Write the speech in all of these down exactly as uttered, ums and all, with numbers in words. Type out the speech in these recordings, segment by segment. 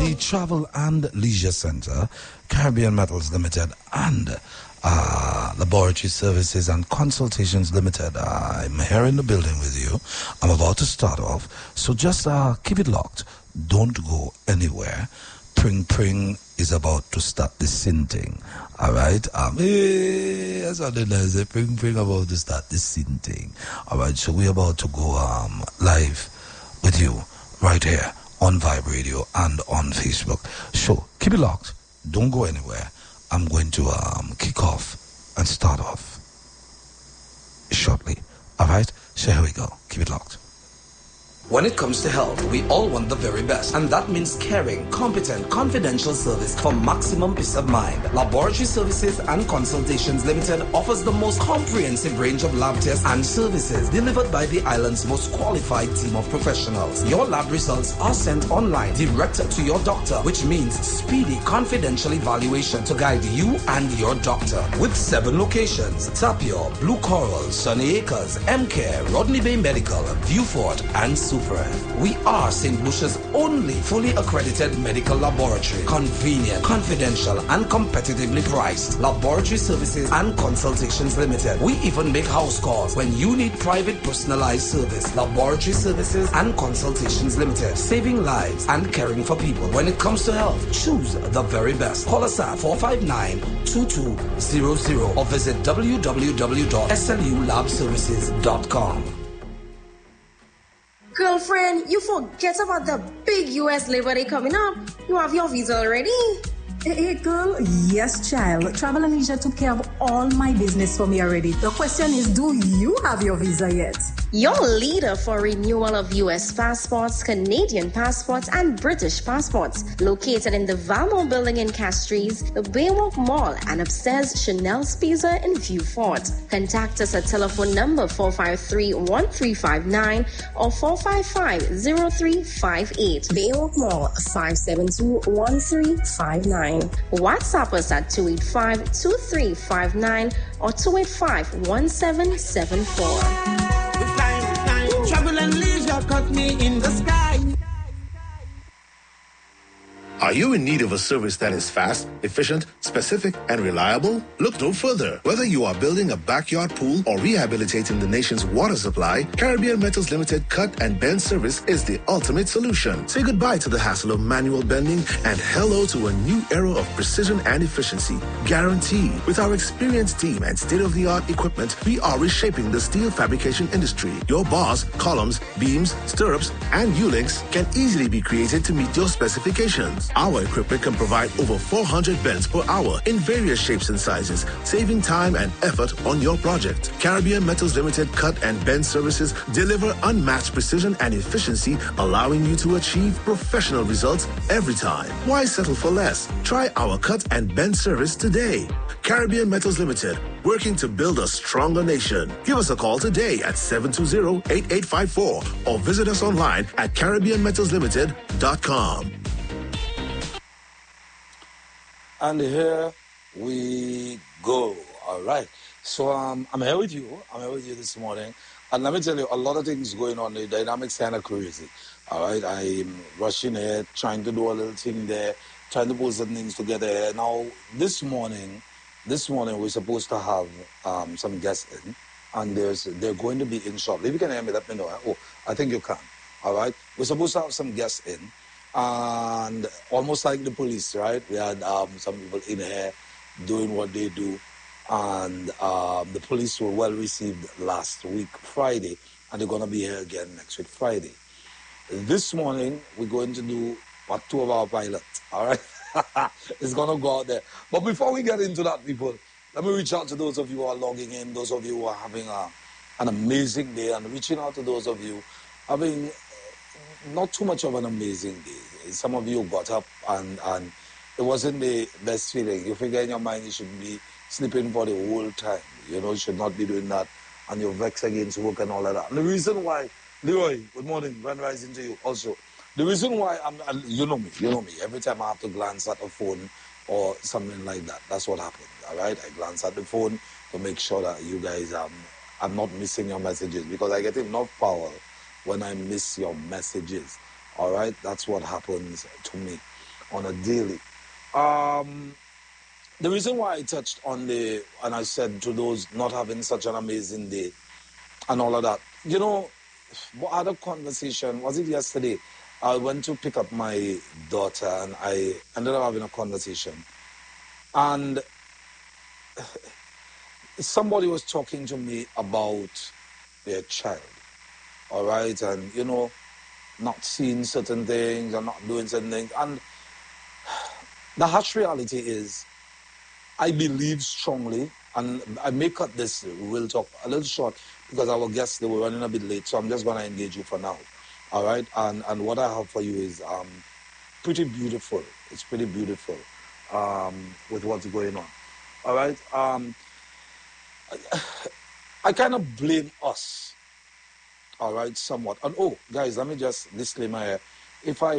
the Travel and Leisure Center, Caribbean Metals Limited, and uh, Laboratory Services and Consultations Limited. I'm here in the building with you. I'm about to start off, so just uh, keep it locked. Don't go anywhere. Pring Pring is about to start the sinting. All right? Um, hey, that's what they say. Pring Pring about to start the sinting. All right, so we're about to go um, live with you right here on Vibe Radio and on Facebook. So keep it locked. Don't go anywhere. I'm going to um, kick off and start off shortly. All right? So here we go. Keep it locked. When it comes to health, we all want the very best, and that means caring, competent, confidential service for maximum peace of mind. Laboratory Services and Consultations Limited offers the most comprehensive range of lab tests and services delivered by the island's most qualified team of professionals. Your lab results are sent online direct to your doctor, which means speedy, confidential evaluation to guide you and your doctor. With seven locations: Tapio, Blue Coral, Sunny Acres, M-Care, Rodney Bay Medical, Viewfort, and Super. We are Saint Lucia's only fully accredited medical laboratory. Convenient, confidential, and competitively priced. Laboratory Services and Consultations Limited. We even make house calls when you need private personalized service. Laboratory Services and Consultations Limited. Saving lives and caring for people. When it comes to health, choose the very best. Call us at four five nine, two two zero zero or visit w w w dot s l u lab services dot com. Girlfriend, you forget about the big U S Labor Day coming up. You have your visa already? Hey, hey, girl. Yes, child. Travel and Leisure took care of all my business for me already. The question is, do you have your visa yet? Your leader for renewal of U S passports, Canadian passports, and British passports. Located in the Valmont building in Castries, the Baywalk Mall, and upstairs Chanel's Pizza in Viewfort. Contact us at telephone number four five three, one three five nine or four five five, zero three five eight. Baywalk Mall, five seven two, one three five nine. WhatsApp us at two eight five, two three five nine or two eight five, one seven seven four. Travel and Leisure caught me in the sky. Are you in need of a service that is fast, efficient, specific, and reliable? Look no further. Whether you are building a backyard pool or rehabilitating the nation's water supply, Caribbean Metals Limited Cut and Bend service is the ultimate solution. Say goodbye to the hassle of manual bending and hello to a new era of precision and efficiency. Guaranteed. With our experienced team and state-of-the-art equipment, we are reshaping the steel fabrication industry. Your bars, columns, beams, stirrups, and U-links can easily be created to meet your specifications. Our equipment can provide over four hundred bends per hour in various shapes and sizes, saving time and effort on your project. Caribbean Metals Limited Cut and Bend services deliver unmatched precision and efficiency, allowing you to achieve professional results every time. Why settle for less? Try our cut and bend service today. Caribbean Metals Limited, working to build a stronger nation. Give us a call today at seven two zero, eight eight five four or visit us online at caribbean metals limited dot com. And here we go. All right. So um, I'm here with you. I'm here with you this morning. And let me tell you, a lot of things going on. The dynamics kind of crazy. All right. I'm rushing here, trying to do a little thing there, trying to put some things together here. Now, this morning, this morning we're supposed to have um, some guests in. And there's they're going to be in shortly. If you can hear me, let me know. Oh, I think you can. All right. We're supposed to have some guests in. And almost like the police, right? We had um, some people in here doing what they do. And um, the police were well received last week, Friday. And they're going to be here again next week, Friday. This morning, we're going to do part two of our pilot. All right? It's going to go out there. But before we get into that, people, let me reach out to those of you who are logging in, those of you who are having a, an amazing day, and reaching out to those of you having not too much of an amazing day. Some of you got up and, and it wasn't the best feeling. You figure in your mind you should be sleeping for the whole time. You know, you should not be doing that. And you're vexed against work and all of that. And the reason why, Leroy, good morning, grand rising to you also. The reason why, I'm, you know me, you know me. Every time I have to glance at a phone or something like that, that's what happens, all right? I glance at the phone to make sure that you guys, um, I'm not missing your messages because I get enough power when I miss your messages. All right, that's what happens to me. on a daily. Um, the reason why I touched on the, and I said to those not having such an amazing day and all of that, you know, what other conversation, was it yesterday? I went to pick up my daughter and I ended up having a conversation. And somebody was talking to me about their child, all right? And, you know, not seeing certain things and not doing certain things. And the harsh reality is, I believe strongly, and I may cut this real talk a little short because our guests, they were running a bit late, so I'm just going to engage you for now, all right? And and what I have for you is um, pretty beautiful. It's pretty beautiful um, with what's going on, all right? Um, I, I kind of blame us, all right, somewhat. And oh, guys, let me just disclaimer here. If I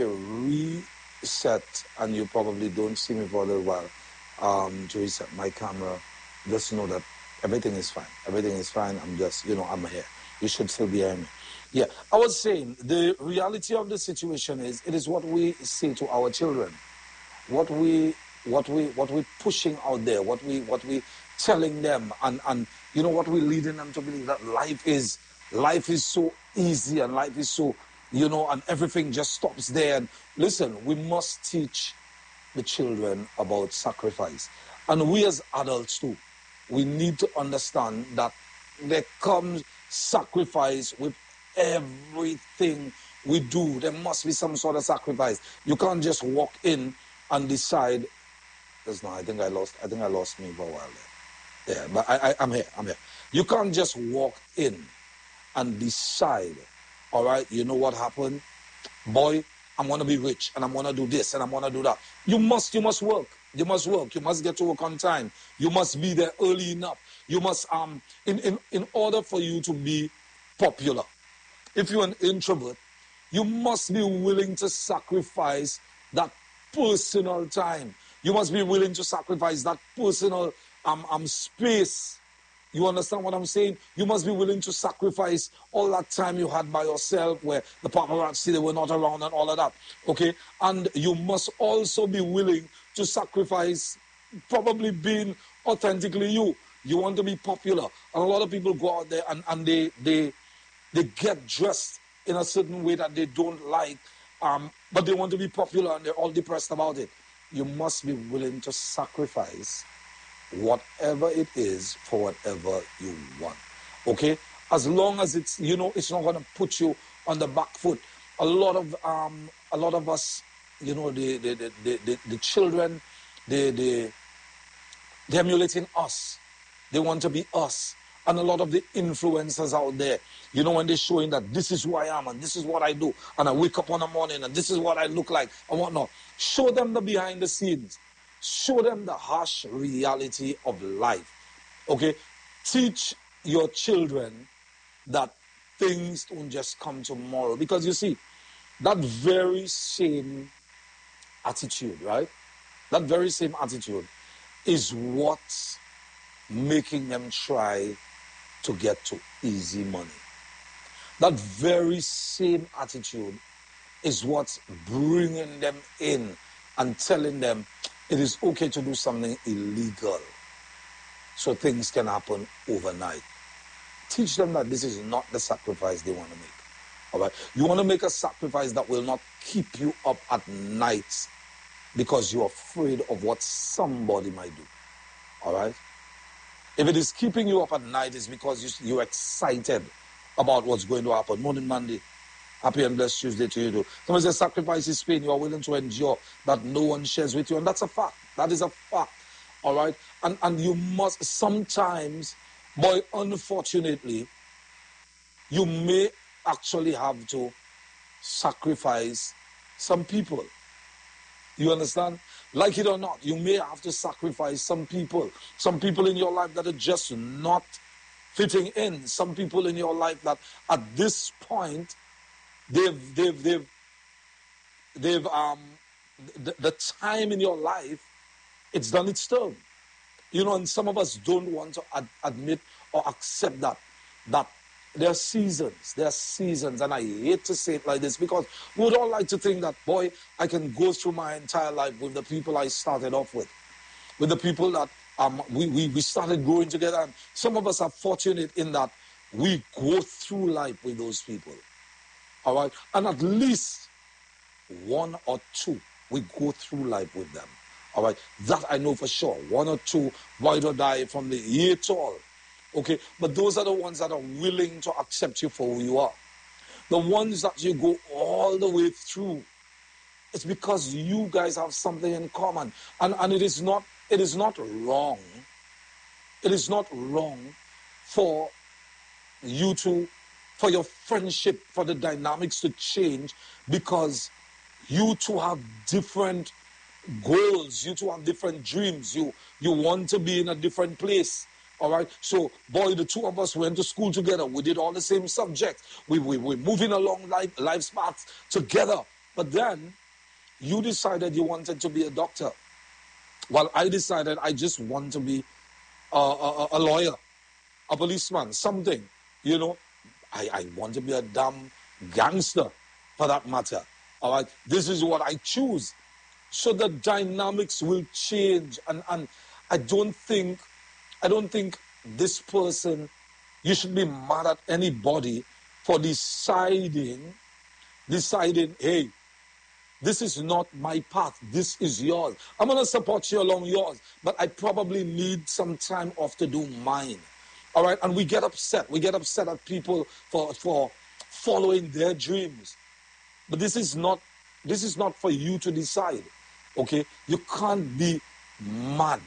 reset and you probably don't see me for a little while, um, to reset my camera, just know that everything is fine. Everything is fine. I'm just, you know, I'm here. You should still be hearing me. Yeah, I was saying the reality of the situation is it is what we say to our children, what we, what we, what we pushing out there, what we, what we telling them, and and you know what we leading them to believe that life is, life is so easy and life is so, you know, and everything just stops there. And listen, we must teach the children about sacrifice. And we as adults too, we need to understand that there comes sacrifice with everything we do. There must be some sort of sacrifice. You can't just walk in and decide, there's no, I think I lost, I think I lost me for a while there. Yeah, but I, I, I'm here, I'm here. You can't just walk in and decide, all right, you know what happened? Boy, I'm going to be rich and I'm going to do this and I'm going to do that. You must, you must work. You must work. You must get to work on time. You must be there early enough. You must, um, in, in, in order for you to be popular, if you're an introvert, you must be willing to sacrifice that personal time. You must be willing to sacrifice that personal um, um, space. You understand what I'm saying? You must be willing to sacrifice all that time you had by yourself where the paparazzi, they were not around and all of that, okay? And you must also be willing to sacrifice probably being authentically you. You want to be popular. And a lot of people go out there and, and they, they, they get dressed in a certain way that they don't like, um, but they want to be popular and they're all depressed about it. You must be willing to sacrifice whatever it is for whatever you want, okay? As long as it's, you know, it's not going to put you on the back foot. A lot of um, a lot of us, you know, the the the the, the, the children, they they they're emulating us. They want to be us. And a lot of the influencers out there, you know, when they're showing that this is who I am and this is what I do, and I wake up on the morning and this is what I look like and whatnot. Show them the behind the scenes. Show them the harsh reality of life, okay? Teach your children that things don't just come tomorrow. Because you see, that very same attitude, right? That very same attitude is what's making them try to get to easy money. That very same attitude is what's bringing them in and telling them it is okay to do something illegal so things can happen overnight. Teach them that this is not the sacrifice they want to make. All right? You want to make a sacrifice that will not keep you up at night because you're afraid of what somebody might do. All right? If it is keeping you up at night, it's because you're excited about what's going to happen. Morning, Monday. Happy and blessed Tuesday to you too. Somebody says sacrifice is pain. You are willing to endure that no one shares with you. And that's a fact. That is a fact. All right? And, and you must sometimes, boy, unfortunately, you may actually have to sacrifice some people. You understand? Like it or not, you may have to sacrifice some people. Some people in your life that are just not fitting in. Some people in your life that at this point, they've, they've, they've, they've, um, the, the time in your life, it's done its turn. You know, and some of us don't want to ad- admit or accept that, that there are seasons, there are seasons, and I hate to say it like this because we would all like to think that, boy, I can go through my entire life with the people I started off with, with the people that um, we, we, we started growing together. And some of us are fortunate in that we go through life with those people, all right? And at least one or two, we go through life with them, all right? That I know for sure. One or two, ride or die from the year to all. Okay, but those are the ones that are willing to accept you for who you are. The ones that you go all the way through. It's because you guys have something in common. And, and it is not, it is not wrong. It is not wrong for you to, for your friendship, for the dynamics to change because you two have different goals. You two have different dreams. You, you want to be in a different place. All right, so boy, the two of us went to school together. We did all the same subjects. We we we're moving along life life's paths together. But then you decided you wanted to be a doctor. Well, I decided I just want to be a, a, a lawyer, a policeman, something. You know, I, I want to be a damn gangster, for that matter. All right, this is what I choose. So the dynamics will change, and and I don't think. I don't think this person, you should be mad at anybody for deciding, deciding, hey, this is not my path, this is yours. I'm going to support you along yours, but I probably need some time off to do mine. All right, and we get upset. We get upset at people for, for following their dreams. But this is not, this is not for you to decide, okay? You can't be mad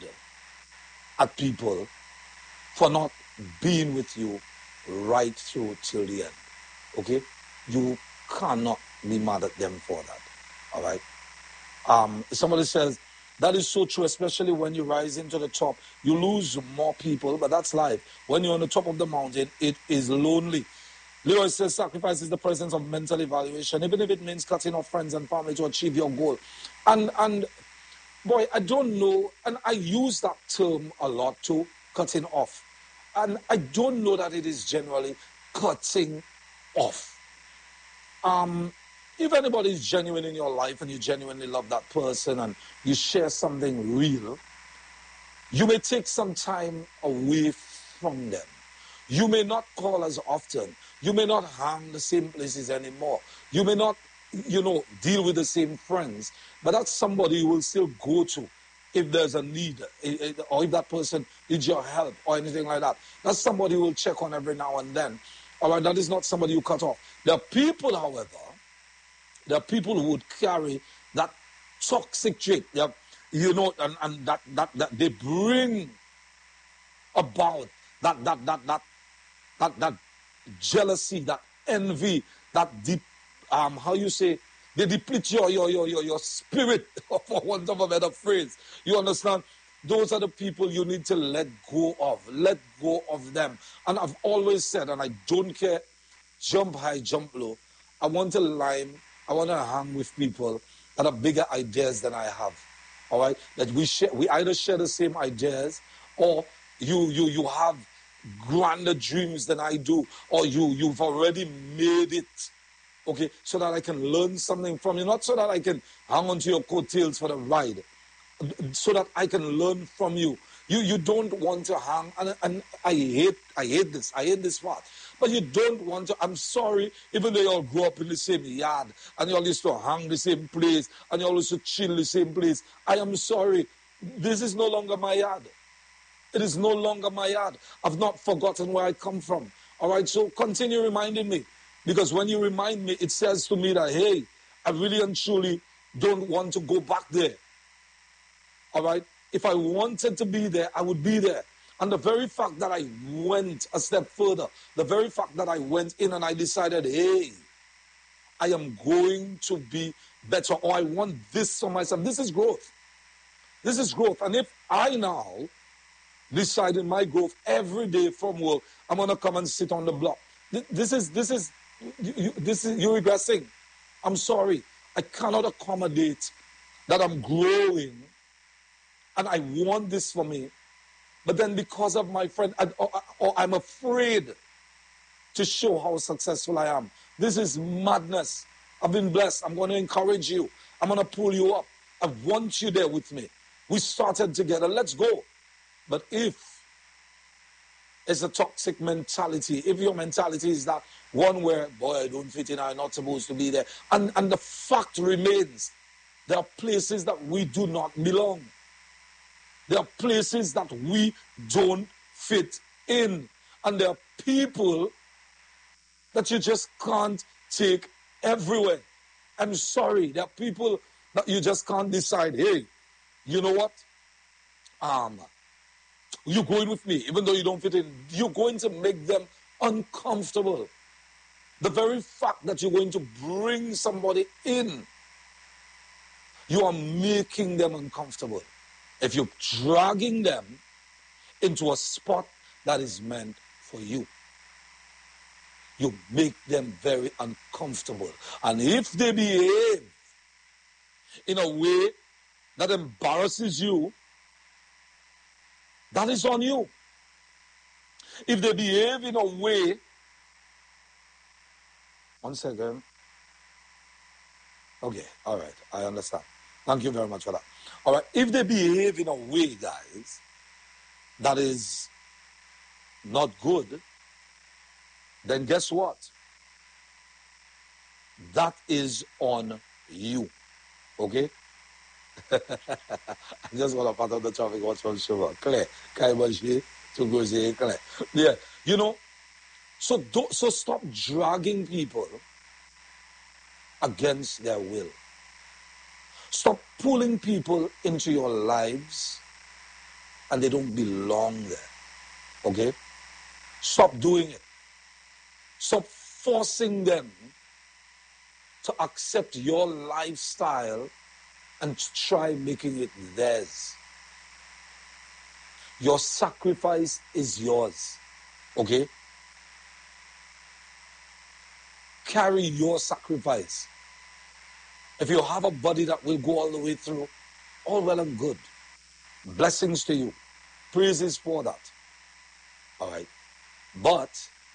at people for not being with you right through till the end, okay? You cannot be mad at them for that, all right? Um, somebody says, that is so true, especially when you rise into the top. You lose more people, but that's life. When you're on the top of the mountain, it is lonely. Leroy says, sacrifice is the presence of mental evaluation, even if it means cutting off friends and family to achieve your goal. And, and boy, I don't know, and I use that term a lot too, cutting off. And I don't know that it is generally cutting off. Um, if anybody is genuine in your life and you genuinely love that person and you share something real, you may take some time away from them. You may not call as often. You may not hang the same places anymore. You may not, you know, deal with the same friends. But that's somebody you will still go to if there's a need, or if that person needs your help or anything like that. That's somebody who will check on every now and then. All right, that is not somebody you cut off. There are people, however, there are people who would carry that toxic trait, are, you know, and, and that, that, that they bring about that, that, that, that, that, that jealousy, that envy, that deep, um, how you say, they deplete your, your, your, your, your spirit, for want of a better phrase. You understand? Those are the people you need to let go of. Let go of them. And I've always said, and I don't care, jump high, jump low. I want to line, I want to hang with people that have bigger ideas than I have. All right? That we share, we either share the same ideas, or you, you, you have grander dreams than I do, or you, you've already made it. Okay, so that I can learn something from you, not so that I can hang on to your coattails for the ride, so that I can learn from you. You you don't want to hang, and, and I hate I hate this, I hate this part. But you don't want to, I'm sorry, even though you all grew up in the same yard, and you all used to hang the same place, and you all used to chill the same place, I am sorry, this is no longer my yard. It is no longer my yard. I've not forgotten where I come from. All right, so continue reminding me. Because when you remind me, it says to me that, hey, I really and truly don't want to go back there. All right? If I wanted to be there, I would be there. And the very fact that I went a step further, the very fact that I went in and I decided, hey, I am going to be better, or I want this for myself. This is growth. This is growth. And if I now decide in my growth every day from work, I'm going to come and sit on the block. This is, this is, You, you, this is you regressing. I'm sorry. I cannot accommodate that I'm growing and I want this for me. But then because of my friend, I, or, or I'm afraid to show how successful I am. This is madness. I've been blessed. I'm going to encourage you. I'm going to pull you up. I want you there with me. We started together. Let's go. But if it's a toxic mentality, if your mentality is that one where, boy, I don't fit in, I'm not supposed to be there. And, and the fact remains, there are places that we do not belong. There are places that we don't fit in. And there are people that you just can't take everywhere. I'm sorry, there are people that you just can't decide, hey, you know what? Um, you're going with me, even though you don't fit in. You're going to make them uncomfortable. The very fact that you're going to bring somebody in, you are making them uncomfortable. If you're dragging them into a spot that is meant for you, you make them very uncomfortable. And if they behave in a way that embarrasses you, that is on you. If they behave in a way, one second. Okay, all right, I understand. Thank you very much for that. All right, if they behave in a way, guys, that is not good, then guess what? That is on you. Okay? I just want to part of the traffic watch from Sugar. Clear. Kaibashi to go say clear. Yeah. You know, so do, so stop dragging people against their will. Stop pulling people into your lives and they don't belong there. Okay? Stop doing it. Stop forcing them to accept your lifestyle and try making it theirs. Your sacrifice is yours. Okay? Carry your sacrifice. If you have a body that will go all the way through, all well and good. Blessings to you. Praises for that. All right? But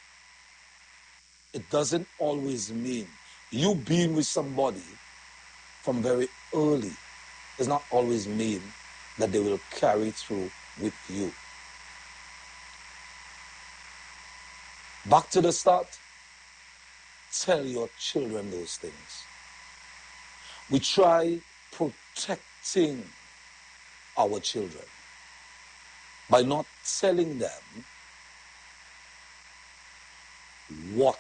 it doesn't always mean you being with somebody from very early does not always mean that they will carry through with you. Back to the start, tell your children those things. We try protecting our children by not telling them what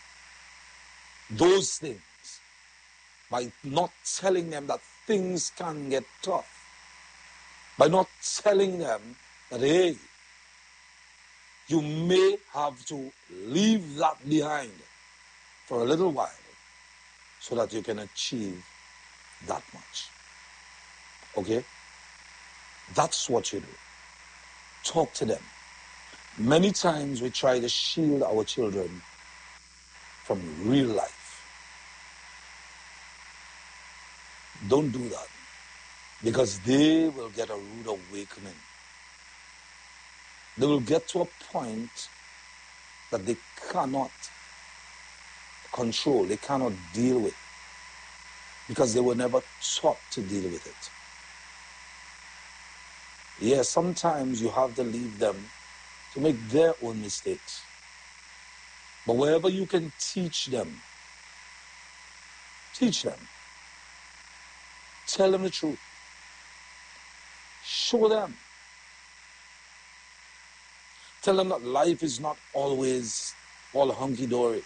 those things, by not telling them that things can get tough, by not telling them that, hey, you may have to leave that behind for a little while so that you can achieve that much. Okay? That's what you do. Talk to them. Many times we try to shield our children from real life. Don't do that, because they will get a rude awakening. They will get to a point that they cannot control, they cannot deal with, because they were never taught to deal with it. Yes, sometimes you have to leave them to make their own mistakes. But wherever you can teach them, teach them. Tell them the truth. Show them. Tell them that life is not always all hunky-dory.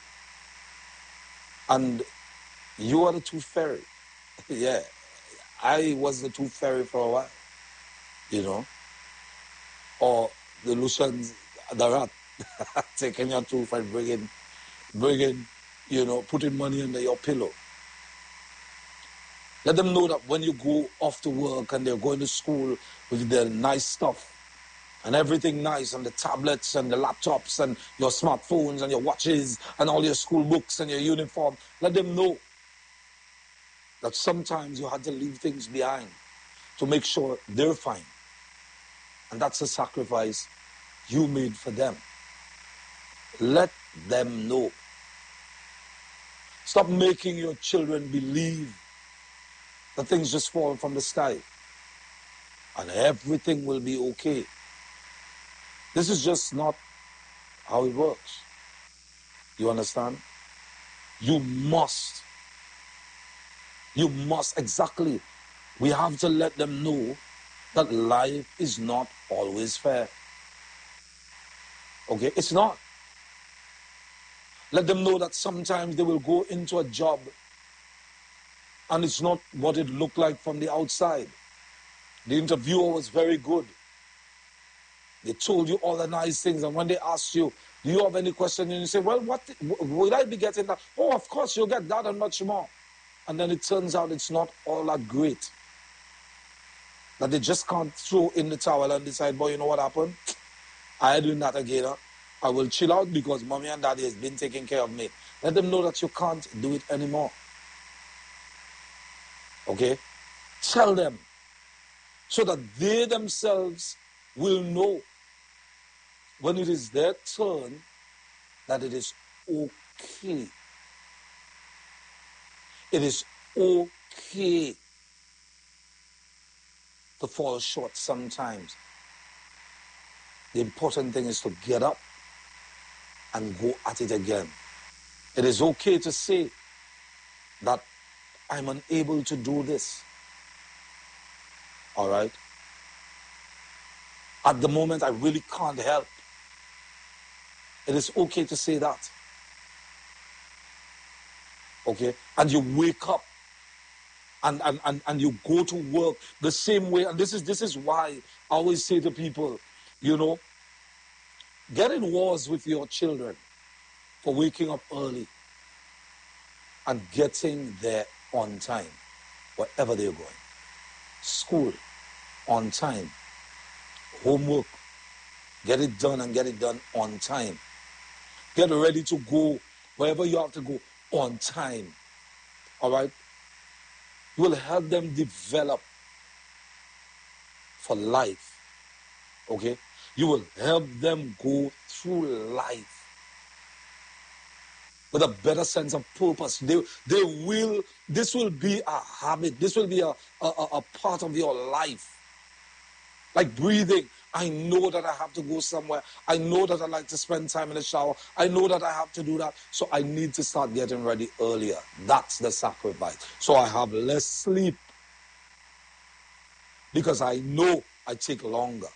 And you are the tooth fairy. Yeah, I was the tooth fairy for a while, you know. Or the Lucians, the rat, taking your tooth and bringing, bringing, you know, putting money under your pillow. Let them know that when you go off to work and they're going to school with their nice stuff and everything nice, and the tablets and the laptops and your smartphones and your watches and all your school books and your uniform, let them know that sometimes you had to leave things behind to make sure they're fine. And that's a sacrifice you made for them. Let them know. Stop making your children believe that things just fall from the sky and everything will be okay. This is just not how it works. You understand? You must. You must, exactly. We have to let them know that life is not always fair. Okay? It's not. Let them know that sometimes they will go into a job and it's not what it looked like from the outside. The interviewer was very good. They told you all the nice things, and when they asked you, do you have any question? And you say, well, what will I be getting that? Oh, of course, you'll get that and much more. And then it turns out it's not all that great. That they just can't throw in the towel and decide, boy, you know what happened? I ain't doing that again. Huh? I will chill out because mommy and daddy has been taking care of me. Let them know that you can't do it anymore. Okay? Tell them so that they themselves will know when it is their turn that it is okay. It is okay to fall short sometimes. The important thing is to get up and go at it again. It is okay to say that I'm unable to do this. All right? At the moment, I really can't help. It is okay to say that. Okay? And you wake up and, and, and, and you go to work the same way. And this is, this is why I always say to people, you know, get in wars with your children for waking up early and getting there on time, wherever they're going. School, on time. Homework, get it done and get it done on time. Get ready to go wherever you have to go on time. All right? You will help them develop for life. Okay? You will help them go through life with a better sense of purpose. They, they will, this will be a habit. This will be a, a, a part of your life. Like breathing. I know that I have to go somewhere. I know that I like to spend time in the shower. I know that I have to do that. So I need to start getting ready earlier. That's the sacrifice. So I have less sleep because I know I take longer.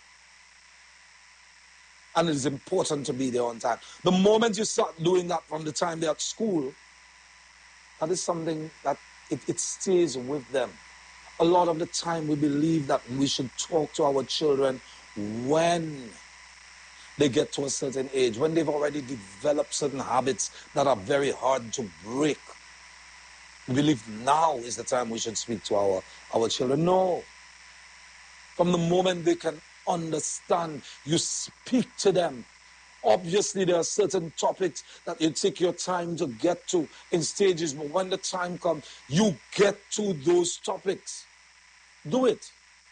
And it is important to be there on time. The moment you start doing that from the time they're at school, that is something that it, it stays with them. A lot of the time we believe that we should talk to our children when they get to a certain age, when they've already developed certain habits that are very hard to break. We believe now is the time we should speak to our, our children. No. From the moment they can understand, you speak to them. Obviously, there are certain topics that you take your time to get to in stages, but when the time comes, you get to those topics. Do it.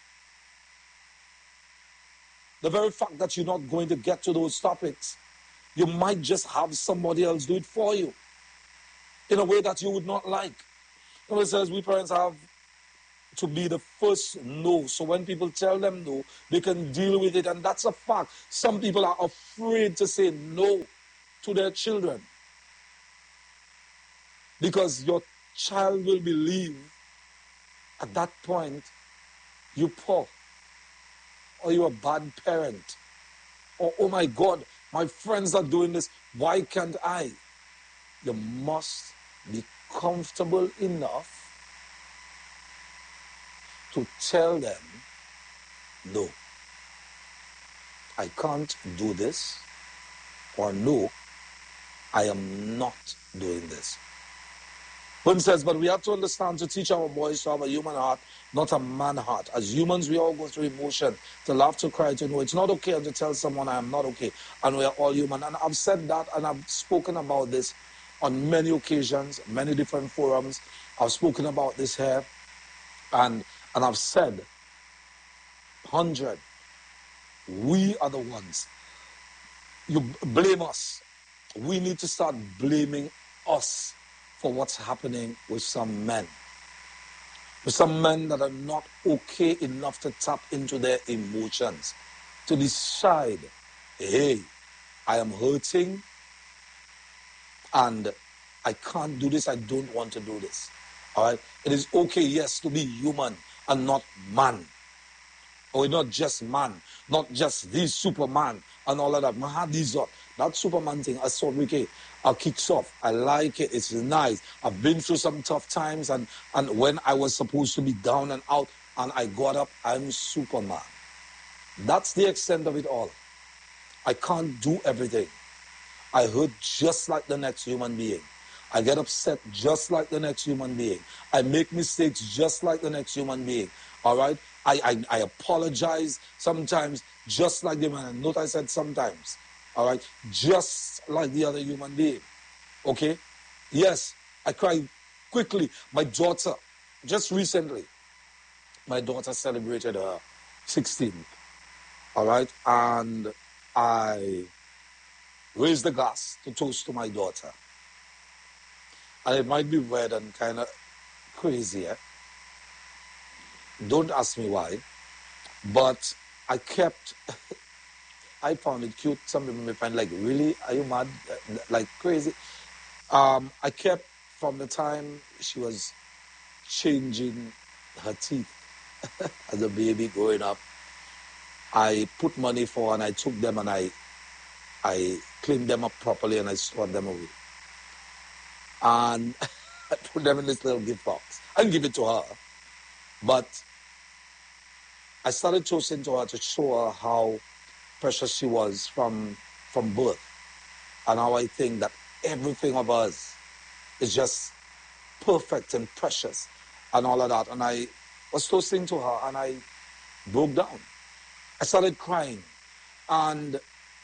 The very fact that you're not going to get to those topics, you might just have somebody else do it for you in a way that you would not like. You know, it says we parents have to be the first no. So when people tell them no, they can deal with it. And that's a fact. Some people are afraid to say no to their children because your child will believe at that point you're poor or you're a bad parent or, oh my God, my friends are doing this. Why can't I? You must be comfortable enough to tell them, no, I can't do this, or no, I am not doing this. One says, but we have to understand to teach our boys to have a human heart, not a man heart. As humans, we all go through emotion, to laugh, to cry, to know it's not okay to tell someone I am not okay, and we are all human. And I've said that, and I've spoken about this on many occasions, many different forums. I've spoken about this here, and and I've said, hundred, we are the ones. You blame us. we need to start blaming us for what's happening with some men. With some men that are not okay enough to tap into their emotions, to decide, hey, I am hurting and I can't do this, I don't want to do this. All right? It is okay, yes, to be human and not man. Or not just man, not just this Superman and all of that. Mahadizot, that Superman thing, I saw Ricky, I kicks off. I like it, it's nice. I've been through some tough times, and, and when I was supposed to be down and out and I got up, I'm Superman. That's the extent of it all. I can't do everything. I hurt just like the next human being. I get upset just like the next human being. I make mistakes just like the next human being. All right? I, I, I apologize sometimes just like the man. Note I said sometimes. All right? Just like the other human being. Okay? Yes, I cry quickly. My daughter, just recently, my daughter celebrated her sixteenth. All right? And I raised the glass to toast to my daughter. And it might be weird and kind of crazy, eh? Don't ask me why. But I kept, I found it cute. Some people may find like, really? Are you mad? Like crazy? Um, I kept, from the time she was changing her teeth as a baby growing up, I put money for her and I took them and I, I cleaned them up properly and I stored them away. And I put them in this little gift box. I didn't give it to her, but I started toasting to her to show her how precious she was from, from birth, and how I think that everything of us is just perfect and precious and all of that. And I was toasting to her and I broke down. I started crying, and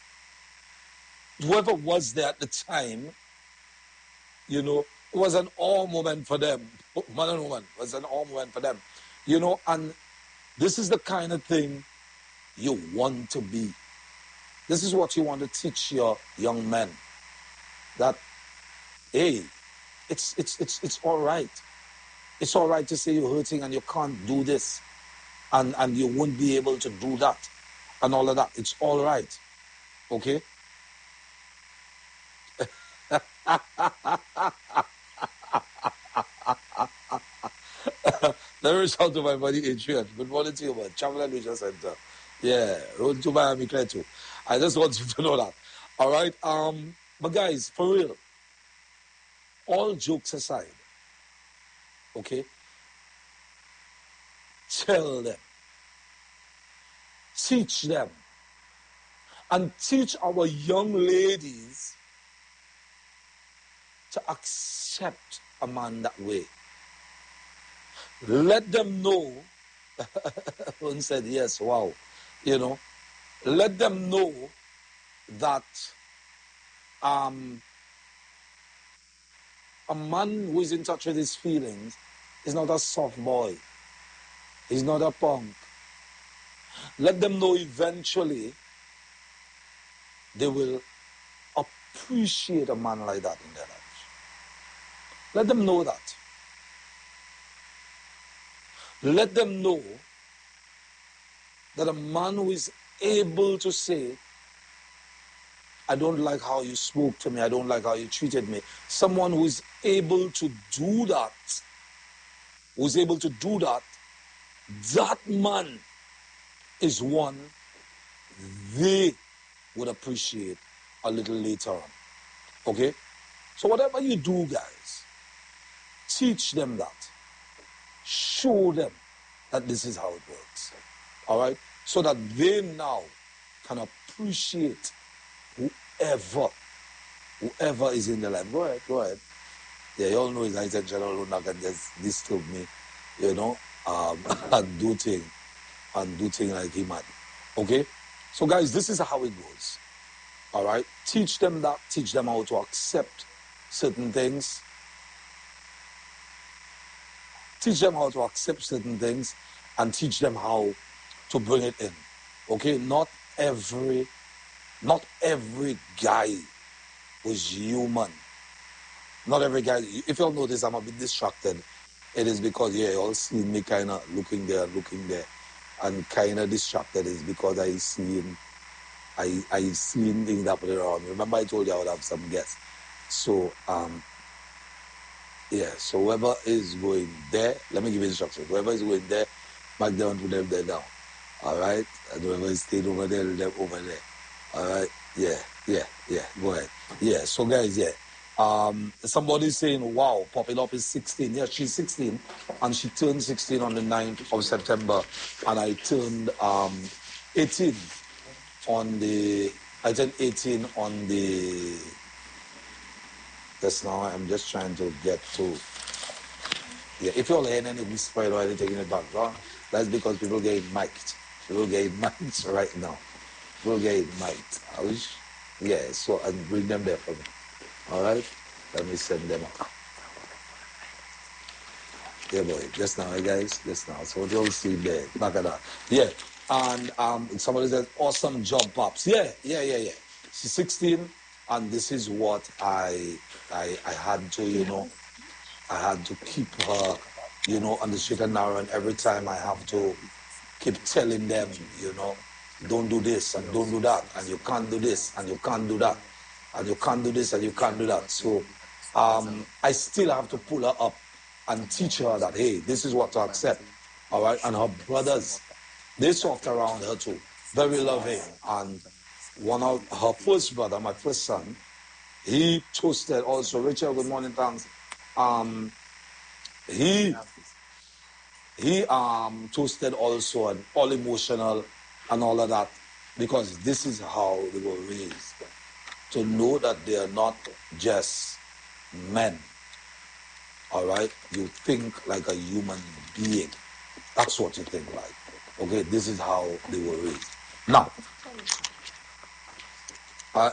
whoever was there at the time, you know, it was an awe moment for them. Man and woman, it was an awe moment for them. You know, and this is the kind of thing you want to be. This is what you want to teach your young men. That, hey, it's it's it's it's all right. It's all right to say you're hurting and you can't do this. And, and you won't be able to do that. And all of that. It's all right. Okay? Let me reach out to my buddy Adrian. Good morning to you, man. Travel and Leisure Center. Yeah, road to Miami, clear too. I just want you to know that. All right? Um, but guys, for real, all jokes aside, okay? Tell them. Teach them. And teach our young ladies to accept a man that way. Let them know. One said, yes, wow. You know, let them know that um, a man who is in touch with his feelings is not a soft boy. He's not a punk. Let them know eventually they will appreciate a man like that in their lives. Let them know that. Let them know that a man who is able to say, I don't like how you spoke to me, I don't like how you treated me. Someone who is able to do that, who is able to do that, that man is one they would appreciate a little later on. Okay? So whatever you do, guys, teach them that. Show them that this is how it works. All right? So that they now can appreciate whoever, whoever is in their life. Go ahead, go ahead. Yeah, you all know his intention alone not can just disturb me, you know, um, and do thing, and do thing like him. Okay? So guys, this is how it goes. All right? Teach them that. Teach them how to accept certain things. Teach them how to accept certain things and teach them how to bring it in. Okay? Not every, not every guy who's human. Not every guy, if you'll notice, I'm a bit distracted. It is because, yeah, you all see me kind of looking there, looking there, and kind of distracted is because I seen, I, I seen things happening around me. Remember I told you I would have some guests. So, um, yeah, so whoever is going there, let me give you instructions. Whoever is going there, back down to them there now. All right? And whoever is staying over there, them over there. All right? Yeah, yeah, yeah. Go ahead. Yeah, so guys, yeah. Um, somebody's saying, wow, Popping Up is sixteen. Yeah, she's sixteen. And she turned sixteen on the ninth of September. And I turned um, eighteen on the, I turned eighteen on the, just now, I'm just trying to get to, yeah, if you're hearing any whisper or anything in the background, that's because people getting mic'd. People getting mic'd right now. People getting mic'd. I wish, yeah, so I'll bring them there for me. All right? Let me send them up. Yeah, boy, just now, guys, just now. So what you'll see there, back at that. Yeah, and um, somebody said, awesome job, Pops. Yeah, yeah, yeah, yeah. She's sixteen, and this is what I, I, I had to, you know, I had to keep her, you know, on the straight and narrow, and every time I have to keep telling them, you know, don't do this and don't do that, and you can't do this and you can't do that, and you can't do this and you can't do that. So um, I still have to pull her up and teach her that, hey, this is what to accept, all right? And her brothers, they soft around her too, very loving. And one of her first brother, my first son, he toasted also. Richard, good morning, thanks. Um, he he um toasted also and all emotional and all of that, because this is how they were raised, to know that they are not just men. All right, you think like a human being. That's what you think like. Okay, this is how they were raised. Now, uh,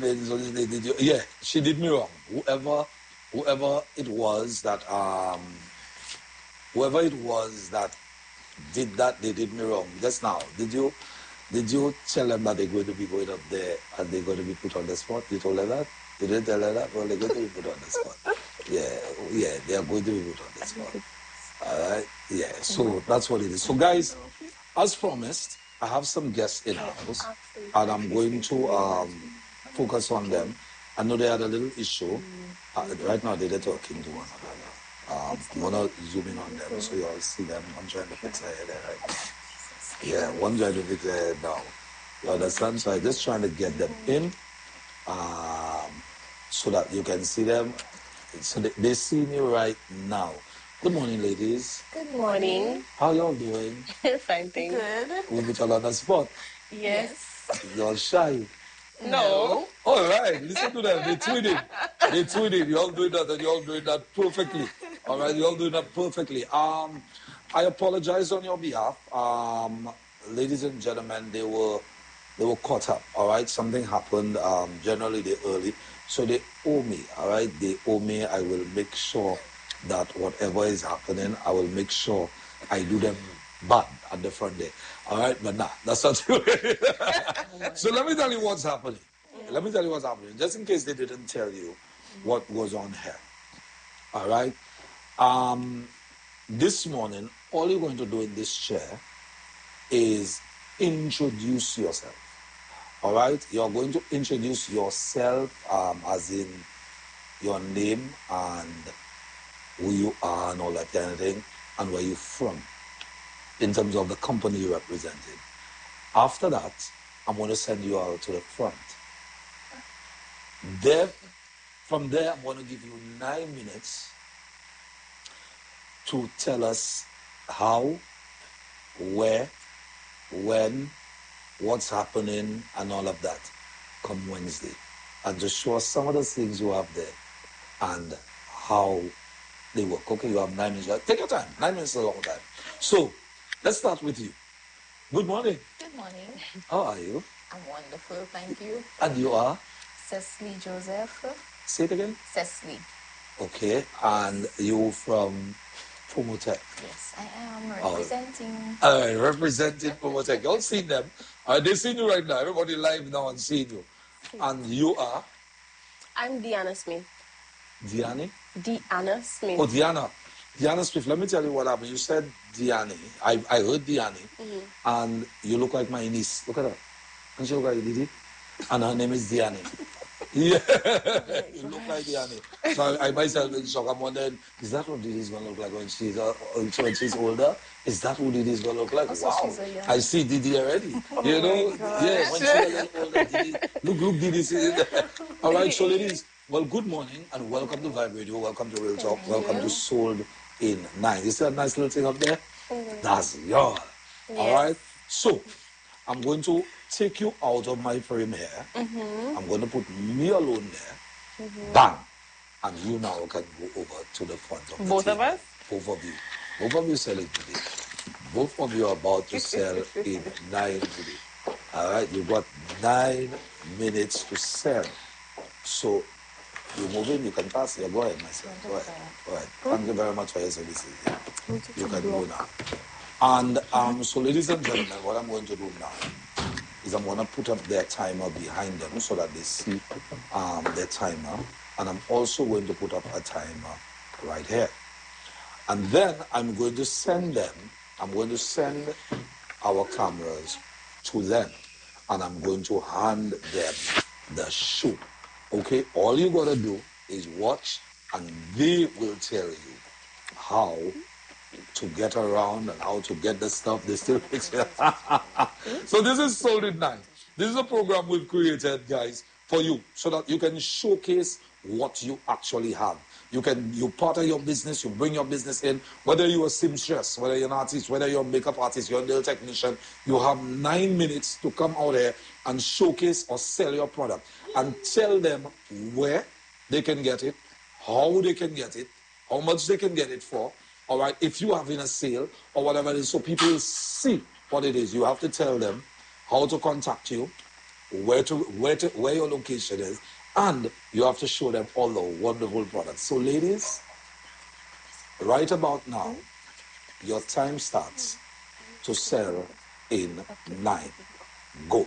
yeah, she did me wrong. Whoever, whoever it was that um. Whoever it was that did that, they did me wrong. Just now, did you did you tell them that they're going to be going up there and they're going to be put on the spot? You told them that? You didn't tell them that? Well, they're going to be put on the spot. Yeah, yeah, they are going to be put on the spot. All right? Yeah, so that's what it is. So, guys, as promised, I have some guests in house, and I'm going to um, focus on them. I know they had a little issue. Uh, right now, they're talking to one another. Um, I'm gonna zoom in on them so you all see them. I'm trying to fix their head right now. Yeah, one trying to fix their head now. You understand? So I'm just trying to get them in, um, so that you can see them. So they, they see me right now. Good morning, ladies. Good morning. How y'all doing? Fine, thanks. Good. We put y'all on the spot. Yes. Y'all shy. No. All right, listen to them. They tweeted. They tweeted. You all doing that, and you all doing that perfectly. All right, you all doing that perfectly. Um, I apologize on your behalf, um, ladies and gentlemen. They were, they were caught up. All right, something happened. Um, generally they early, so they owe me. All right, they owe me. I will make sure that whatever is happening, I will make sure I do them bad at the front there. All right, but nah, that's not true. So let me tell you what's happening. Let me tell you what's happening, just in case they didn't tell you what goes on here. All right. Um, this morning, all you're going to do in this chair is introduce yourself. All right. You're going to introduce yourself, um, as in your name and who you are and all that kind of thing, and where you're from, in terms of the company you're representing. After that, I'm going to send you out to the front. There, from there, I'm going to give you nine minutes to tell us how, where, when, what's happening, and all of that come Wednesday. And just show us some of the things you have there and how they work. Okay, you have nine minutes. Take your time. Nine minutes is a long time. So, let's start with you. Good morning. Good morning. How are you? I'm wonderful, thank you. And you are? Cecily Joseph. Say it again. Cecily. Okay, and you from Promotech? Yes, I am representing. All right, representing Promotech. Y'all seen them. All right, they seen you right now. Everybody live now and seeing you. And you are? I'm Deanna Smith. Diani? Deanna Smith. Oh, Diana. Diana Smith, let me tell you what happened. You said Diani. I, I heard Diani. Mm-hmm. And you look like my niece. Look at her. And she look like Didi. And her name is Diani. Yeah. You look like Diani. So I, I myself in shock. I'm wondering, is that what Didi's going to look like when she's, uh, when she's older? Is that what Didi's going to look like? Also, wow. a, yeah. I see Didi already. Oh you know? Yeah, when she's a little older, Didi. Look, look, Didi. All right, so ladies. Well, good morning and welcome to Vibe Radio. Welcome to Real Talk. Thank welcome you. to Sold in Nine. You see that nice little thing up there? Mm-hmm. That's y'all. Yes. All right. So I'm going to take you out of my frame here. Mm-hmm. I'm going to put me alone there. Mm-hmm. Bang. And you now can go over to the front of the Both table. of us? Both of you. Both of you selling today. Both of you are about to sell in nine today. All right. You've got nine minutes to sell. So you move in, you can pass. Yeah, go ahead, my son. Go ahead. Go ahead. Thank you very much for your services. Yeah. You can go now. And um, so, ladies and gentlemen, what I'm going to do now is I'm going to put up their timer behind them so that they see um, their timer. And I'm also going to put up a timer right here. And then I'm going to send them, I'm going to send our cameras to them. And I'm going to hand them the shoe. Okay, all you gotta do is watch and they will tell you how to get around and how to get the stuff they still fix it. So this is Sold in Nine. This is a program we've created, guys, for you so that you can showcase what you actually have. You can, you part of your business, you bring your business in, whether you're a seamstress, whether you're an artist, whether you're a makeup artist, you're a nail technician, you have nine minutes to come out here and showcase or sell your product and tell them where they can get it, how they can get it, how much they can get it for, all right, if you have in a sale or whatever it is, so people see what it is. You have to tell them how to contact you, where to, where to, where your location is, and you have to show them all the wonderful products. So ladies, right about now, your time starts to sell in nine. Go.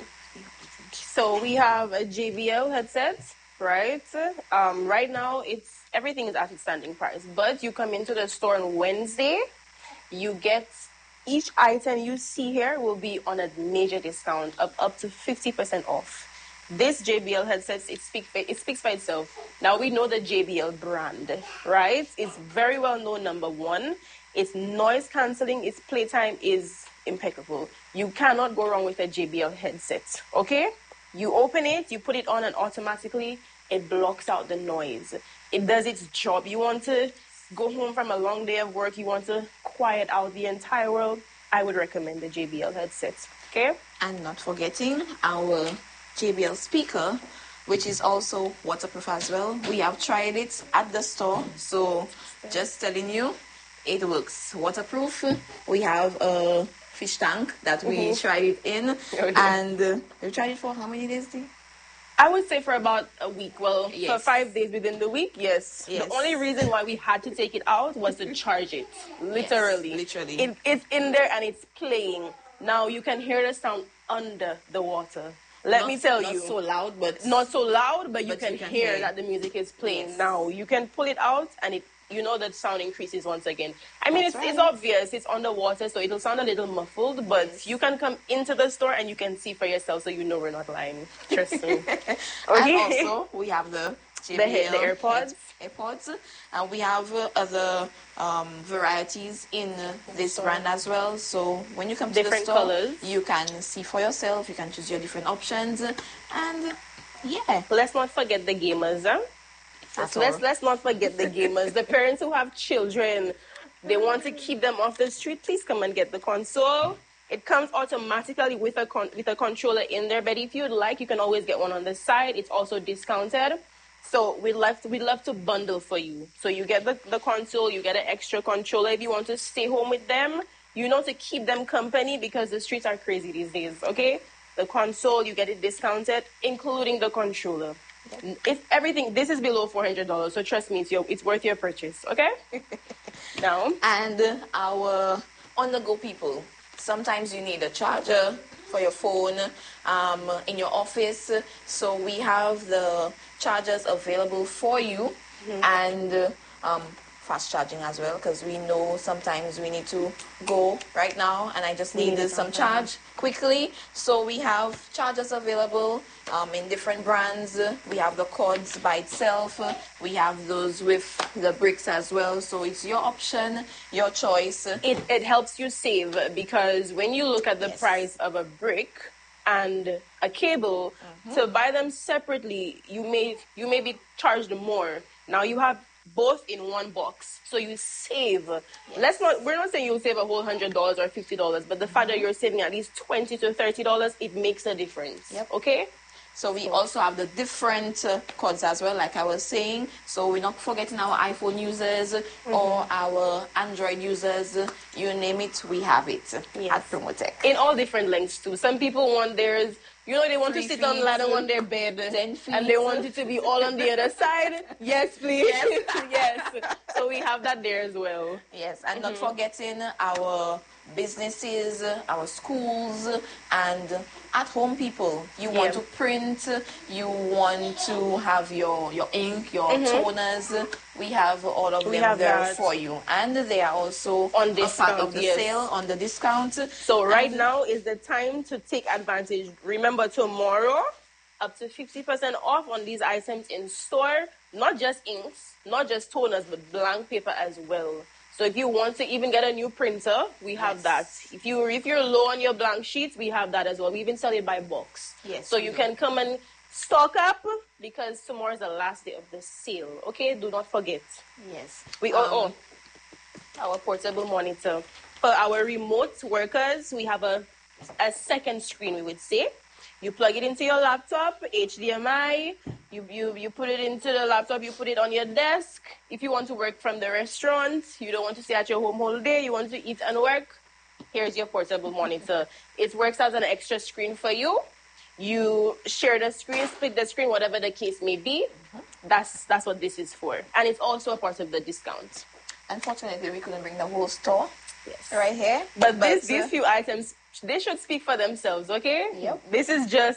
So we have a J B L headset, right? Um, right now, it's everything is at its standing price. But you come into the store on Wednesday, you get each item you see here will be on a major discount of up to fifty percent off. This J B L headset, it speaks it speaks by itself. Now we know the J B L brand, right? It's very well known, number one. Its noise cancelling, its playtime is impeccable. You cannot go wrong with a J B L headset, okay? You open it, you put it on, and automatically it blocks out the noise. It does its job. You want to go home from a long day of work, you want to quiet out the entire world, I would recommend the J B L headset, okay? And not forgetting our J B L speaker, which is also waterproof as well. We have tried it at the store, so just telling you, it works. Waterproof. We have a fish tank that we mm-hmm. tried it in, okay. and uh, we tried it for how many days, Dee? I would say for about a week. Well, yes. for five days within the week, yes. yes. The only reason why we had to take it out was to charge it. Literally. Yes, literally. It, it's in there and it's playing. Now you can hear the sound under the water. Let not, me tell not you. Not so loud, but... Not so loud, but you, but can, you can hear, hear that the music is playing. Yes. Now, you can pull it out and it, you know that sound increases once again. I mean, That's it's, right. it's obvious. It's underwater, so it'll sound a little muffled, but yes. you can come into the store and you can see for yourself, so you know we're not lying. Trust me. Okay. And also, we have the J B L the, the AirPods. AirPods. And we have uh, other um, varieties in uh, this store. brand as well. So when you come to Different the store, colors. you can see for yourself. You can choose your different options. And yeah. Let's not forget the gamers, huh? Let's, let's, let's not forget the gamers. The parents who have children, they want to keep them off the street. Please come and get the console. It comes automatically with a con- with a controller in there. But if you'd like, you can always get one on the side. It's also discounted. So we'd love to, we'd love to bundle for you. So you get the, the console, you get an extra controller if you want to stay home with them. You know, to keep them company because the streets are crazy these days, okay? The console, you get it discounted, including the controller. It's everything. This is below four hundred dollars, so trust me, it's, your, it's worth your purchase, okay? Now. And uh, our on-the-go people, sometimes you need a charger, for your phone, um, in your office. So we have the chargers available for you, mm-hmm. and uh, um, fast charging as well, because we know sometimes we need to go right now and I just need uh, some charge quickly. So we have chargers available um, in different brands. We have the cords by itself. We have those with the bricks as well. So it's your option, your choice. It, it helps you save, because when you look at the yes. price of a brick and a cable, mm-hmm. to buy them separately, you may you may be charged more. Now you have both in one box, so you save. Yes. Let's not. We're not saying you'll save a whole hundred dollars or fifty dollars, but the mm-hmm. fact that you're saving at least twenty to thirty dollars, it makes a difference. Yep. Okay. So we also have the different uh, cords as well, like I was saying. So we're not forgetting our iPhone users mm-hmm. or our Android users. You name it, we have it yes. at Promotech. In all different lengths too. Some people want theirs, you know, they want Three to sit feet, on ladder on their bed, ten feet. And they want it to be all on the other side. Yes, please. Yes. yes. So we have that there as well. Yes, and mm-hmm. not forgetting our businesses, our schools, and at-home people. You want yeah. to print, you want to have your, your ink, your mm-hmm. toners. We have all of we them there that. for you. And they are also on discount, a part of the yes. sale, on the discount. So right and now is the time to take advantage. Remember, tomorrow, up to fifty percent off on these items in store. Not just inks, not just toners, but blank paper as well. So if you want to even get a new printer, we have yes. that. If you if you're low on your blank sheets, we have that as well. We even sell it by box. Yes. So you do. can come and stock up, because tomorrow is the last day of the sale. Okay, do not forget. Yes. We um, oh, oh our portable monitor for our remote workers. We have a a second screen, we would say. You plug it into your laptop, H D M I, you, you, you put it into the laptop, you put it on your desk. If you want to work from the restaurant, you don't want to stay at your home all day, you want to eat and work, here's your portable monitor. It works as an extra screen for you. You share the screen, split the screen, whatever the case may be. That's, that's what this is for. And it's also a part of the discount. Unfortunately, we couldn't bring the whole store yes. right here. But, but this, uh, these few items, they should speak for themselves, okay? Yep. This is just,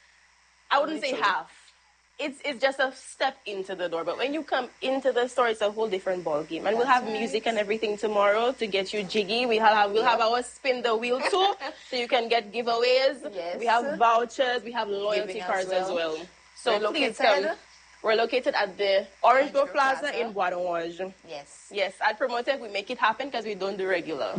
I wouldn't Literally. say half. It's it's just a step into the door. But when you come into the store, it's a whole different ball game. And That's we'll have right. music and everything tomorrow to get you jiggy. We have we'll yep. have our spin the wheel too, so you can get giveaways. Yes. We have vouchers. We have loyalty Giving cards as well. As well. So We're please located. come. We're located at the Orange Grove Plaza, Plaza in Bois d'Orange. Yes. Yes, at Promotech, we make it happen because we don't do regular.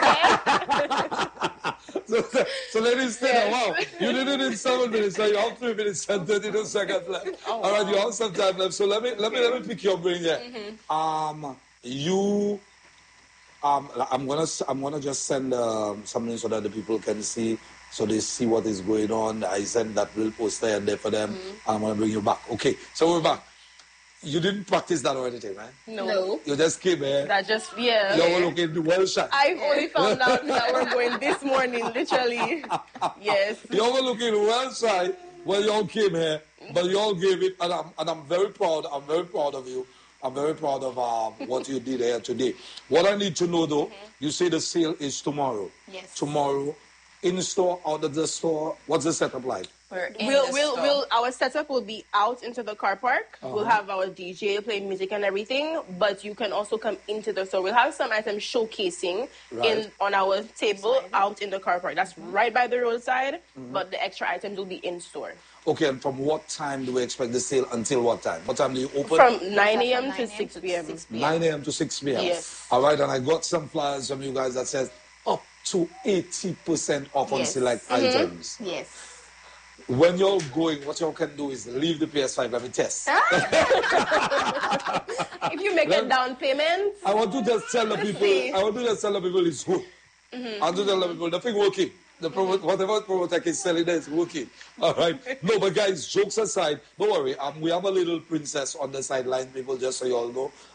so, so, so ladies, say yes. wow, you did it in seven minutes, so you have three minutes and thirty-two seconds left. Oh, All right, wow. you have some time left. So let me let me let me pick your brain here. Mm-hmm. Um, you, um, I'm gonna I'm gonna just send um, something so that the people can see. So they see what is going on. I sent that little poster and there for them. Mm-hmm. I'm going to bring you back. Okay, so we're back. You didn't practice that or anything, right? No. no. You just came here. That just, yeah. You were looking well shot. I only found out that we're going this morning, literally. Yes. You were looking well shy when you all came here, but you all gave it, and I'm, and I'm very proud. I'm very proud of you. I'm very proud of um, what you did here today. What I need to know, though, mm-hmm. you say the sale is tomorrow. Yes. Tomorrow. In store, out of the store, what's the setup like? We're in we'll, the we'll, store. we'll, our setup will be out into the car park. Uh-huh. We'll have our D J play music and everything, but you can also come into the store. We'll have some items showcasing right. in on our table Side. out in the car park. That's mm-hmm. right by the roadside, mm-hmm. but the extra items will be in store. Okay, and from what time do we expect the sale until what time? What time do you open? From nine a.m. to six p.m. nine a.m. to six p.m. Yes. All right, and I got some flyers from you guys that says up to eighty percent off on yes. select mm-hmm. items. Yes. When you're going, what you can do is leave the P S five, let me test. If you make let, a down payment. I want to just tell the people, see. I want to just tell the people it's good. Mm-hmm. I want to tell the people, the thing working. The promo, whatever Promotech is selling there is working. All right. No, but guys, jokes aside, don't worry. Um, we have a little princess on the sideline, people, just so you all know.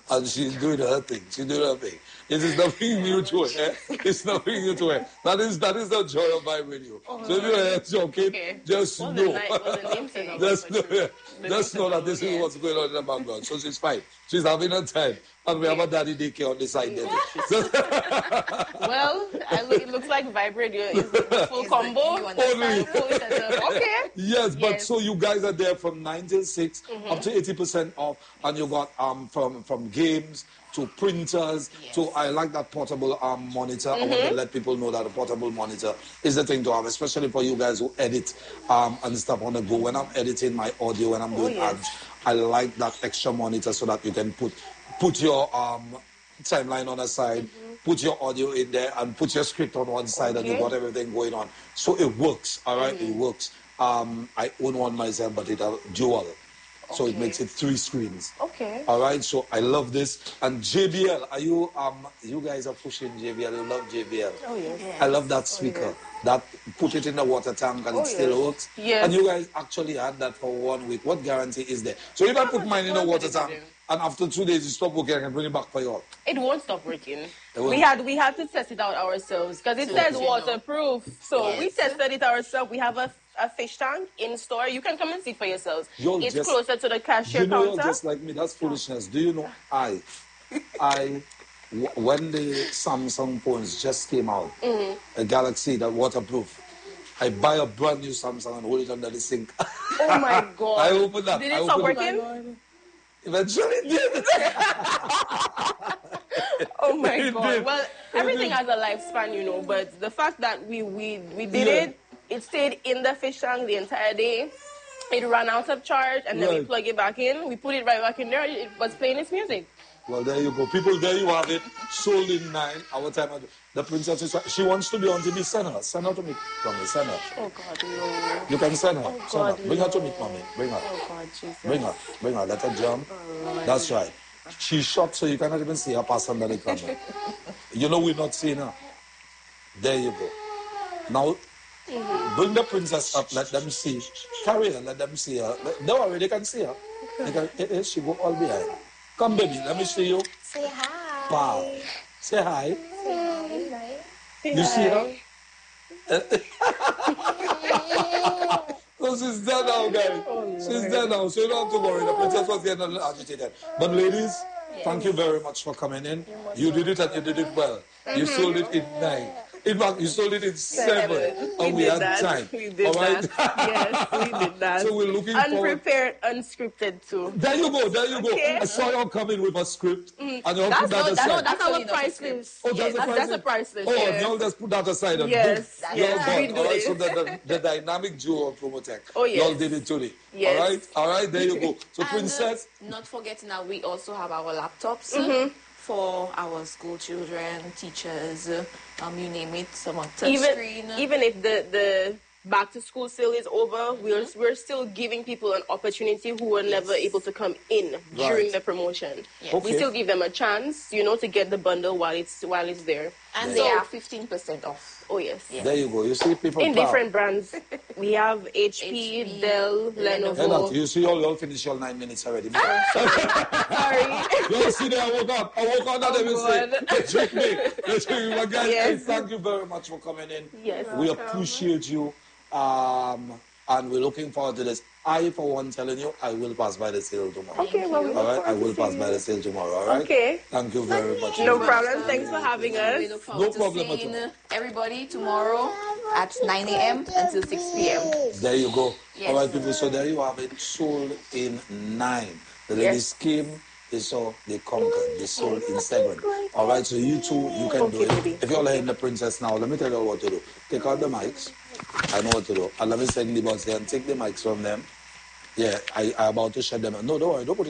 and she's doing her thing. She's doing her thing. It is nothing new to her. It's nothing new to her. That is that is the joy of my radio. Oh, so if you're joking, okay. just well, know. The night, well, the name said just know, yeah. just know that this is what's going on in the background. So she's fine. She's having her time. And we have a daddy daycare on the side there. Well, I look, it looks like Vibe Radio is the full is combo. Only. Okay. Yes, but yes. so you guys are there from nine till six, mm-hmm. up to eighty percent off, and you got um from from games to printers yes. to I like that portable um monitor. Mm-hmm. I want to let people know that a portable monitor is the thing to have, especially for you guys who edit um and stuff on the go. When I'm editing my audio and I'm doing oh, yes. ads, I like that extra monitor so that you can put put your um timeline on the side, mm-hmm. put your audio in there, and put your script on one side, okay. and you got everything going on. So it works, all right? Mm-hmm. It works. Um, I own one myself, but it's a dual. So okay. it makes it three screens. Okay. All right, so I love this. And J B L, are you, um, you guys are pushing J B L, you love J B L. Oh, yes. yes. I love that speaker. Oh, yes. That put it in the water tank and oh, it still yes. works. Yes. And you guys actually had that for one week. What guarantee is there? So if I put mine in the water tank, and after two days you stop working, I can bring it back for you all. It won't stop working. Won't. We had we had to test it out ourselves because it so says waterproof. So yes. we tested it ourselves. We have a, a fish tank in store. You can come and see it for yourselves. You're it's just, closer to the cashier you know, counter. You're just like me. That's foolishness. Do you know I, I, w- when the Samsung phones just came out, mm-hmm. a Galaxy that waterproof, I buy a brand new Samsung and hold it under the sink. Oh my God! I open that. Did it I stop open working? It. Eventually it did. Oh my it God. Did. Well, everything has a lifespan, you know, but the fact that we we, we did yeah. it, it stayed in the fish tank the entire day. It ran out of charge, and then right. we plug it back in. We put it right back in there. It was playing its music. Well, there you go. People, there you have it. Sold in nine. Our time. The princess is... She wants to be on T V. Send her. Send her to meet mommy. Send her. Oh, God, no. You can send her. Oh, send God, her. Bring no. her to meet mommy. Bring her. Oh, God, Jesus. Bring her. Bring her. Let her jump. Oh, that's right. She's short, so you cannot even see her pass under the camera. You know we're not seeing her. There you go. Now, mm-hmm. bring the princess up. Let them see. Carry her. Let them see her. Don't worry. They can see her. They can, eh, eh, she go all behind. Come, baby. Let me see you. Say hi. Wow. Say hi. Say hi. You see her? So she's there now, guys. Oh, she's there now, so you don't have to worry. The princess was getting a little agitated. But ladies, yes. thank you very much for coming in. You did it and you did it well. Mm-hmm. You sold it in nine. In fact, you sold it in seven, seven. and we, we had that. time. We did all right? that. Yes, we did that. So we're looking Unprepared, forward. unscripted too. There you go, there you go. Okay. I saw you coming with a script, mm. and you that's put that not, aside. No, that's our price list. Oh, that's, yes, a that's, price that's a price list. Oh, yes. y'all just put that aside. And yes, boom, yes, y'all we got, do all right, it. so the, the, the dynamic duo of Promotech. Oh, yes. Y'all did it today. Yes. All right, all right, there you go. So, and, Princess. Uh, not forgetting that we also have our laptops. Mm-hmm. For our school children, teachers, um, you name it, some on touch even, screen. Even if the, the back to school sale is over, mm-hmm. we're, we're still giving people an opportunity who were yes. never able to come in right. during the promotion. Yes. Okay. We still give them a chance, you know, to get the bundle while it's while it's there. And so, they are fifteen percent off. Oh, yes. yes. There you go. You see people in proud. Different brands. We have H P, H P Dell, Lenovo. Lenovo. You see, all y'all finish your nine minutes already. Sorry. You see there, I woke up. I woke up, that oh, they will say, they trick me. They trick me. But guys, yes. thank you very much for coming in. Yes. We appreciate you. Um, and we're looking forward to this. I, for one, telling you, I will pass by the sale tomorrow. Okay, well, we all right, I will pass by the sale tomorrow. All right. Okay. Thank you very much. No problem. Thanks for having us. We look forward no problem to seeing everybody tomorrow at nine a.m. until six p.m. There you go. Yes. All right, people. So there you have it. Sold in nine. The ladies yes. came. They saw, they conquered, they sold in seven. All right, so you too, you can do it. If you're in the princess now, let me tell you what to do. Take out the mics. I know what to do. And let me send the boss there and take the mics from them. Yeah, I, I'm about to shut them. No, don't worry, don't put it.